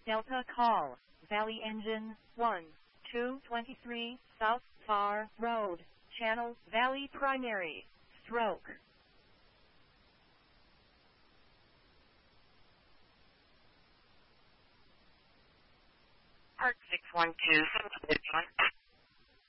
Delta call, Valley Engine 1, 223, South Far Road, Channel, Valley Primary, Stroke. Park 612,